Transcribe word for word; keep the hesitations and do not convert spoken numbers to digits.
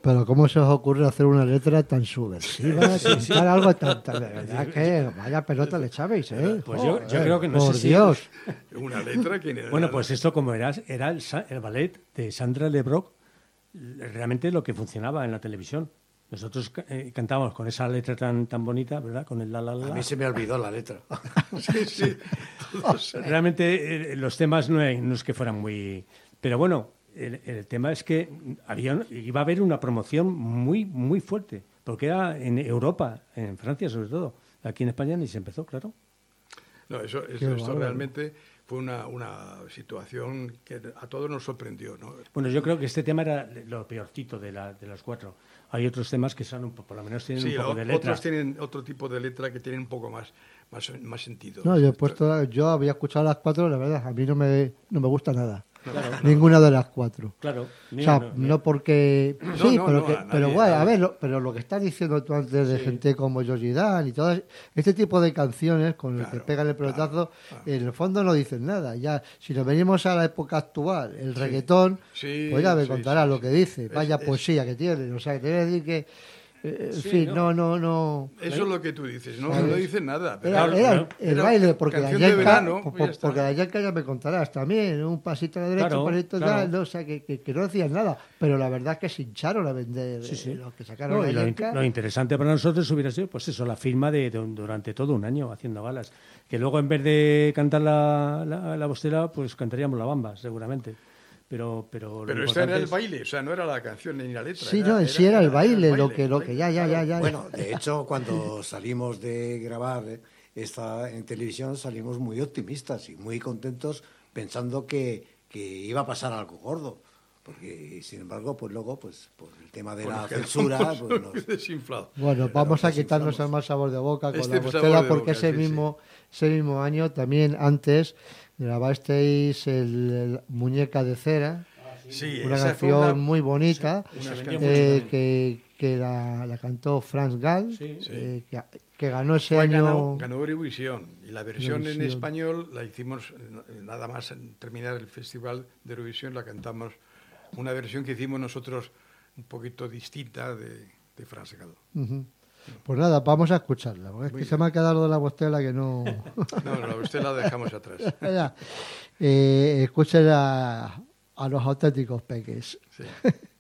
Pero ¿cómo se os ocurre hacer una letra tan subversiva? Sí, sí. Cantar algo tan, tan... De verdad que vaya pelota le echabais, ¿eh? Pues yo, yo Joder, creo que no por sé si... Dios. Una letra que... Bueno, pues esto como era, era el, sa- el ballet de Sandra Lebrock, realmente lo que funcionaba en la televisión. Nosotros ca- eh, cantábamos con esa letra tan tan bonita, ¿verdad? Con el la la la. A mí se me olvidó la letra. Sí, sí. Realmente eh, los temas no, es- no es que fueran muy... Pero bueno, el, el tema es que había, iba a haber una promoción muy, muy fuerte, porque era en Europa, en Francia sobre todo. Aquí en España ni se empezó, claro. No, eso, Qué esto, esto bárbaro. realmente fue una, una situación que a todos nos sorprendió, ¿no? Bueno, yo creo que este tema era lo peorcito de, la, de los cuatro. Hay otros temas que son un po- por lo menos tienen Sí, un poco o- de letra. otros tienen otro tipo de letra que tienen un poco más, más, más sentido. No, yo he puesto, yo había escuchado las cuatro, la verdad, a mí no me, no me gusta nada. Claro, Ninguna de las cuatro. claro. O Mira, sea, no, no porque... No, sí, no, pero, no, que, a nadie, pero bueno, a a nadie. ver, lo- pero lo que estás diciendo tú antes de gente como Georgie Dan y todas este tipo de canciones con el que Claro, pegan el pelotazo, claro. en el fondo no dicen nada. Ya, si nos venimos a la época actual, el reggaetón, Sí, pues ya me sí, contará sí, lo sí. que dice, Es- vaya es- poesía que tiene. O sea, te voy a decir que, eh, en Sí, fin, no. no, no, no... Eso es lo que tú dices, no, ¿Sabes? no dicen nada. Pero Era, Claro, era claro. el Era baile, porque la canción de yanca, verano, po- pues ya po- está. porque la yanca ya me contarás también, un pasito a la derecha, Claro, un pasito claro. tal, no, o sea, que, que, que no decían nada, pero la verdad es que se hincharon a vender Sí, sí. eh, los que sacaron No, la y lo, yanca. in- lo interesante para nosotros hubiera sido, pues eso, la firma de, de- durante todo un año haciendo galas. Que luego en vez de cantar la, la, la bostera, pues cantaríamos la bamba, seguramente. Pero, pero, lo Pero este era importante el es- baile, o sea, no era la canción ni la letra. Sí, no, en sí era el baile, lo que, lo que ya, ya, ya, ya. Bueno, de hecho, cuando salimos de grabar eh, esta en televisión, salimos muy optimistas y muy contentos pensando que, que iba a pasar algo gordo. Porque, sin embargo, pues luego, pues por el tema de la censura, pues nos- Desinflado. Bueno, vamos a quitarnos desinflamos. el mal sabor de boca con Este la sabor bostela, de porque boca, ese sí, mismo, ese mismo año, también antes, grabasteis el, el Muñeca de Cera, Sí, una esa fue canción una- muy bonita, una Se canción- vendió mucho eh, también. que, que la, la cantó Franz Gall, Sí. eh, que, que ganó ese Fue año... ganó, ganó Eurovisión y la versión en Eurovisión. español la hicimos eh, nada más en terminar el festival de Eurovisión, la cantamos una versión que hicimos nosotros un poquito distinta de, de Franz Gall. Ujú. Pues nada, vamos a escucharla, porque es Muy que se me ha quedado lo de la bostela que no... No, no, usted la dejamos atrás. Ya. eh, escuchen a, a los auténticos peques. Sí.